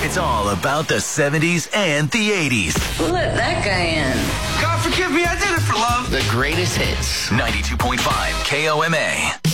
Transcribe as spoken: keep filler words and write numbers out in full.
It's all about the seventies and the eighties. Who let that guy in? God forgive me, I did it for love. The greatest hits. ninety-two point five K O M A.